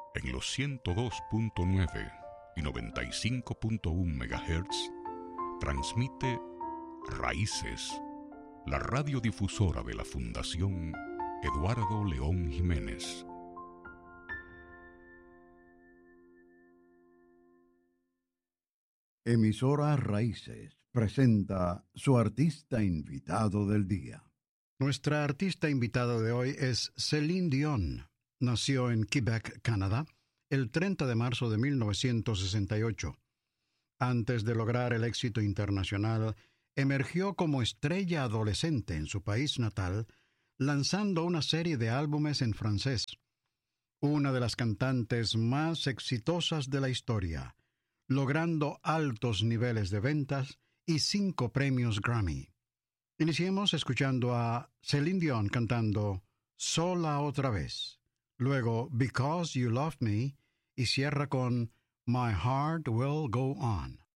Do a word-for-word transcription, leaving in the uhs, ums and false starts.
En los ciento dos punto nueve y noventa y cinco punto uno megahertz transmite Raíces, la radiodifusora de la Fundación Eduardo León Jiménez. Emisora Raíces presenta su artista invitado del día. Nuestra artista invitada de hoy es Céline Dion. Nació en Quebec, Canadá, el treinta de marzo de mil novecientos sesenta y ocho. Antes de lograr el éxito internacional, emergió como estrella adolescente en su país natal, lanzando una serie de álbumes en francés. Una de las cantantes más exitosas de la historia, logrando altos niveles de ventas y cinco premios Grammy. Iniciemos escuchando a Céline Dion cantando Sola otra vez, luego Because You Love Me y cierra con My Heart Will Go On.